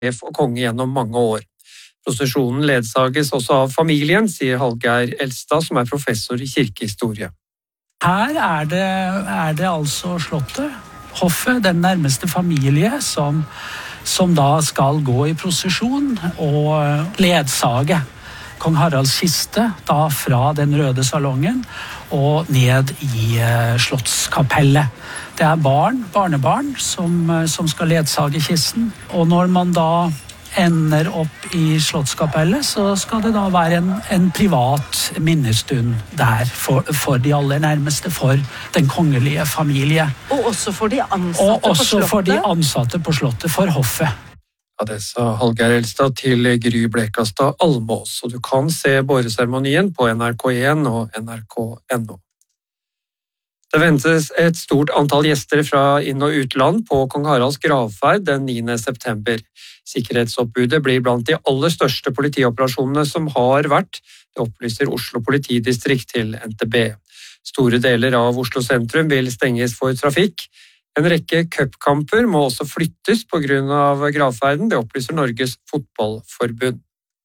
og konge gjennom mange år. Prosesjonen ledsages også av familien, sier Hallgeir Elstad, som professor i kirkehistorie. Her er det altså slottet, hoffet, den nærmeste familie, som da skal gå i prosesjon og ledsage kong Haralds kiste da fra den røde salongen og ned i slottskapellet. Det er barnebarn som skal ledsage kisten, og når man da ender opp i slottskapellet, så skal det da være en privat minnestund der for de aller nærmeste, for den kongelige familie. Og også for de ansatte og også på slottet? For de ansatte på slottet, for hoffet. Ja, det sa Hallgeir Elstad til Gry Blekastad Almås, og du kan se båreseremonien på NRK1 og NRK.no. Det ventes et stort antall gjester fra inn- og utland på kong Haralds gravferd den 9. september. Sikkerhetsoppbudet blir blant de aller største politioperasjonene som har vært, det opplyser Oslo politidistrikt til NTB. Store deler av Oslo sentrum vil stenges for trafikk. En rekke cupkamper må også flyttes på grunn av gravferden, det opplyser Norges fotballforbund.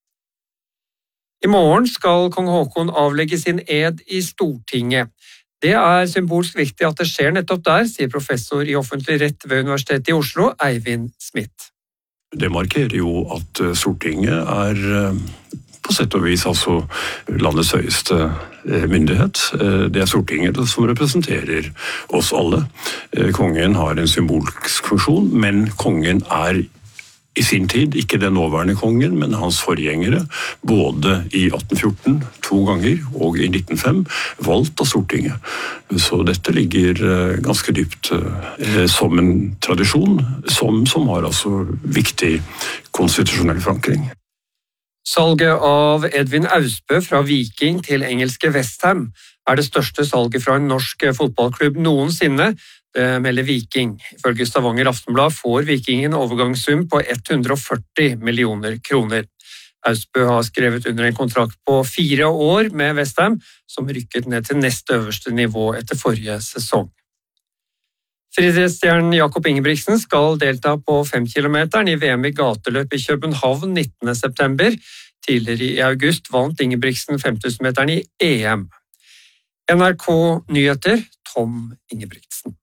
I morgen skal kong Haakon avlegge sin ed i Stortinget. Det er symbolsk viktig at det skjer nettopp der, sier professor i offentlig rett ved Universitetet i Oslo, Eivind Smith. Det markerer jo at Stortinget er på sett og vis altså landets høyeste myndighet. Det er Stortinget som representerer oss alle. Kongen har en symbolsk funksjon, men kongen er i sin tid ikke den nåværende kongen, men hans forgjengere, både i 1814 2 ganger og i 1905, valgt av Stortinget. Så dette ligger ganske dypt som en tradisjon, som har altså viktig konstitusjonell forankring. Salget av Edvin Austbø fra Viking til engelske West Ham er det største salget fra en norsk fotballklubb noensinne. Det melder Viking. Ifølge Stavanger Aftenblad får Vikingen overgangssum på 140 millioner kroner. Austbø har skrevet under en kontrakt på 4 år med West Ham, som rykket ned til nest øverste nivå etter forrige sesong. Friidrettsstjernen Jakob Ingebrigtsen skal delta på 5 kilometeren i VM i gateløp i København 19. september. Tidligere i august vant Ingebrigtsen 5000-meteren i EM. NRK Nyheter, Tom Ingebrigtsen.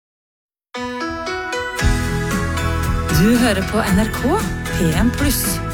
Du hører på NRK PM+.